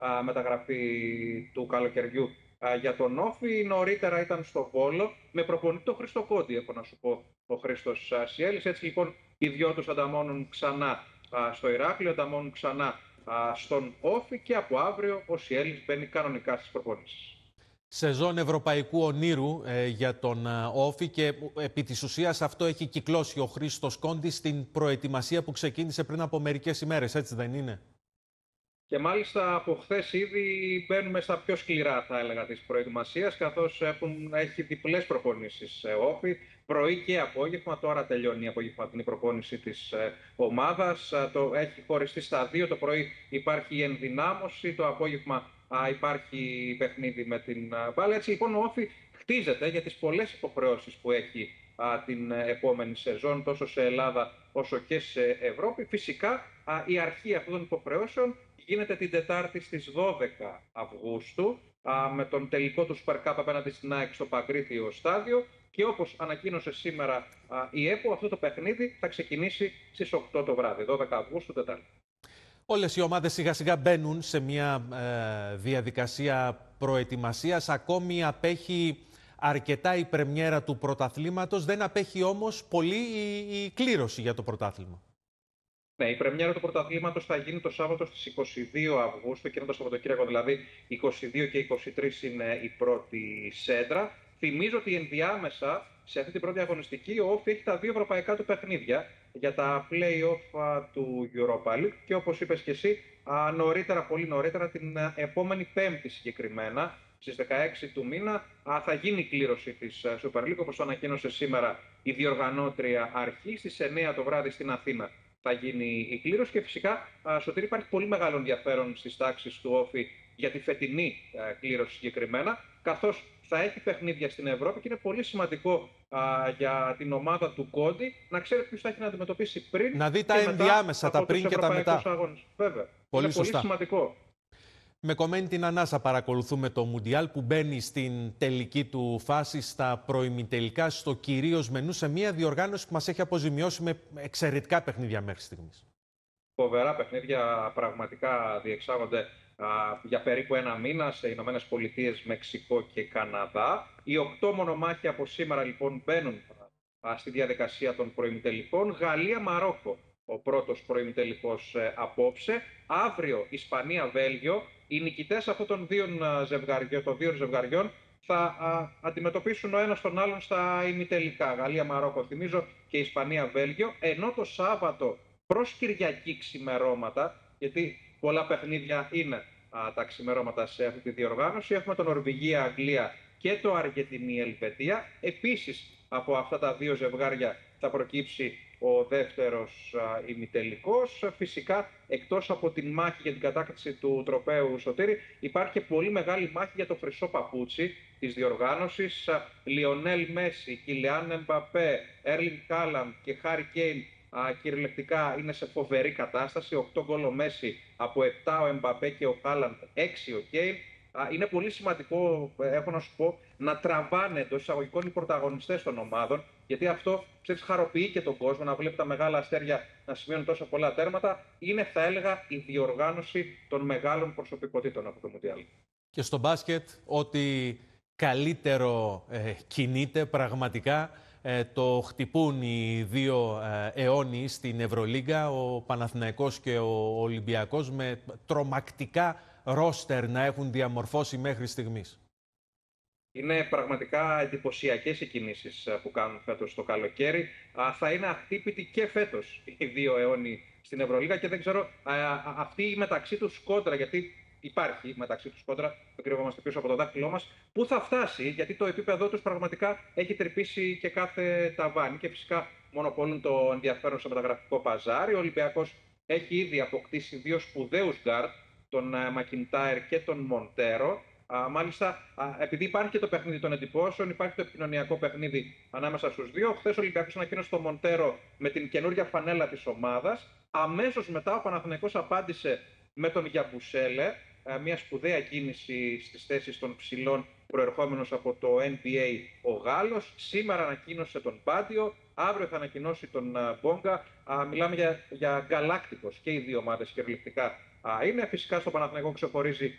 μεταγραφή του καλοκαιριού για τον Όφη. Νωρίτερα ήταν στο Βόλο με προπονητή τον Χρήστο Κόντι, έχω να σου πω, ο Χρήστος Σιέλης. Έτσι λοιπόν οι δυο τους ανταμώνουν ξανά στο Ηράκλειο, ανταμώνουν ξανά στον Όφη και από αύριο ο Σιέλης μπαίνει κανονικά στις προπονήσεις. Σεζόν ευρωπαϊκού ονείρου για τον Όφη και επί της ουσίας αυτό έχει κυκλώσει ο Χρήστος Κόντης στην προετοιμασία που ξεκίνησε πριν από μερικές ημέρες, έτσι δεν είναι? Και μάλιστα από χθες ήδη μπαίνουμε στα πιο σκληρά, θα έλεγα, της προετοιμασίας, καθώς έχει διπλές προπονήσεις Όφη, πρωί και απόγευμα. Τώρα τελειώνει η απογευματινή προπόνηση της ομάδας. Το έχει χωριστεί στα δύο. Το πρωί υπάρχει η ενδυνάμωση, το απόγευμα υπάρχει παιχνίδι με την μπάλα. Έτσι λοιπόν ο Όφη χτίζεται για τις πολλές υποχρεώσεις που έχει την επόμενη σεζόν, τόσο σε Ελλάδα όσο και σε Ευρώπη. Φυσικά η αρχή αυτών των υποχρεώσεων γίνεται την Τετάρτη στις 12 Αυγούστου με τον τελικό του Super Cup απέναντι στην ΑΕΚ στο Παγκρίτιο στάδιο, και όπως ανακοίνωσε σήμερα η ΕΠΟ, αυτό το παιχνίδι θα ξεκινήσει στις 8 το βράδυ, 12 Αυγούστου, Τετάρτη. Όλες οι ομάδες σιγά σιγά μπαίνουν σε μια διαδικασία προετοιμασίας. Ακόμη απέχει αρκετά η πρεμιέρα του πρωταθλήματος, δεν απέχει όμως πολύ η κλήρωση για το πρωτάθλημα. Ναι, η πρεμιέρα του πρωταθλήματος θα γίνει το Σάββατο στις 22 Αυγούστου και είναι το Σαββατοκύριακο, δηλαδή 22 και 23 είναι η πρώτη σέντρα. Θυμίζω ότι ενδιάμεσα σε αυτή την πρώτη αγωνιστική ο Όφη έχει τα δύο ευρωπαϊκά του παιχνίδια για τα play-off του Europa League και όπως είπες και εσύ, νωρίτερα, πολύ νωρίτερα, την επόμενη Πέμπτη συγκεκριμένα, στις 16 του μήνα, θα γίνει η κλήρωση της Super League, όπως το ανακοίνωσε σήμερα η διοργανώτρια αρχή. Στις 9 το βράδυ στην Αθήνα θα γίνει η κλήρωση και φυσικά, Σωτήρη, υπάρχει πολύ μεγάλο ενδιαφέρον στις τάξεις του Όφη για τη φετινή κλήρωση συγκεκριμένα, καθώς θα έχει παιχνίδια στην Ευρώπη και είναι πολύ σημαντικό για την ομάδα του Κόντι να ξέρει ποιους θα έχει να αντιμετωπίσει πριν. Να δει τα ενδιάμεσα, τα πριν και τα μετά. Αγώνες. Βέβαια. Πολύ είναι σωστά. Πολύ σημαντικό. Με κομμένη την ανάσα παρακολουθούμε το Μουντιάλ που μπαίνει στην τελική του φάση, στα προημιτελικά, στο κυρίως μενού, σε μια διοργάνωση που μας έχει αποζημιώσει με εξαιρετικά παιχνίδια μέχρι στιγμής. Φοβερά παιχνίδια πραγματικά διεξάγονται για περίπου ένα μήνα σε Ηνωμένες Πολιτείες, Μεξικό και Καναδά. Οι 8 μονομάχοι από σήμερα λοιπόν μπαίνουν στη διαδικασία των προημιτελικών. Γαλλία-Μαρόκο ο πρώτος προημιτελικός απόψε. Αύριο Ισπανία-Βέλγιο. Οι νικητές αυτών των δύο ζευγαριών θα αντιμετωπίσουν ο ένας τον άλλον στα ημιτελικά. Γαλλία-Μαρόκο, θυμίζω, και Ισπανία-Βέλγιο. Ενώ το Σάββατο προς Κυριακή ξημερώματα, γιατί πολλά παιχνίδια είναι τα ξημερώματα σε αυτή τη διοργάνωση, έχουμε το Νορβηγία-Αγγλία και το Αργεντινή-Ελβετία. Επίσης από αυτά τα δύο ζευγάρια θα προκύψει ο δεύτερος ημιτελικός. Φυσικά, εκτός από την μάχη για την κατάκτηση του τροπαίου, Σωτήρη, υπάρχει και πολύ μεγάλη μάχη για το χρυσό παπούτσι της διοργάνωσης. Λιονέλ Μέση, Κιλιάν Εμπαπέ, Έρλινγκ Χάλαντ και Χάρι Κέιν κυριολεκτικά είναι σε φοβερή κατάσταση. 8 γκολ ο Μέση, από 7 ο Εμπαπέ και ο Χάλαντ, 6 ο Κέιν. Είναι πολύ σημαντικό, έχω να σου πω, να τραβάνε εντός εισαγωγικών οι πρωταγωνιστές των ομάδων, γιατί αυτό, ξέρεις, χαροποιεί και τον κόσμο να βλέπει τα μεγάλα αστέρια να σημαίνουν τόσα πολλά τέρματα. Είναι, θα έλεγα, η διοργάνωση των μεγάλων προσωπικότητων από το Μουντιάλ. Και στο μπάσκετ, ό,τι καλύτερο κινείται πραγματικά, το χτυπούν οι δύο αιώνιοι στην Ευρωλίγκα, ο Παναθηναϊκός και ο Ολυμπιακός, με τρομακτικά ρόστερ να έχουν διαμορφώσει μέχρι στιγμής. Είναι πραγματικά εντυπωσιακές οι κινήσεις που κάνουν φέτος το καλοκαίρι. Θα είναι αχτύπητοι και φέτος οι δύο αιώνιοι στην Ευρωλίγα και δεν ξέρω αυτή μεταξύ τους κόντρα, γιατί υπάρχει μεταξύ τους κόντρα, δεν κρυβόμαστε πίσω από το δάχτυλό μας, πού θα φτάσει, γιατί το επίπεδό τους πραγματικά έχει τρυπήσει και κάθε ταβάνι και φυσικά μονοπολούν το ενδιαφέρον στο μεταγραφικό παζάρι. Ο Ολυμπιακός έχει ήδη αποκτήσει δύο σπουδαίους γκάρτ, τον Μακιντάιρ και τον Μοντέρο. Μάλιστα, επειδή υπάρχει και το παιχνίδι των εντυπώσεων, υπάρχει το επικοινωνιακό παιχνίδι ανάμεσα στους δύο. Χθες ο Ολυμπιακός ανακοίνωσε τον Μοντέρο με την καινούργια φανέλα της ομάδας. Αμέσως μετά ο Παναθηναϊκός απάντησε με τον Γιαμπουσέλε, μια σπουδαία κίνηση στις θέσεις των ψηλών προερχόμενος από το NBA ο Γάλλος. Σήμερα ανακοίνωσε τον Πάντιο, αύριο θα ανακοινώσει τον Μπόγκα. Μιλάμε για γκαλάκτικος και οι δύο ομάδες κυριολεκτικά. Είναι φυσικά στο Παναθηναϊκό ξεχωρίζει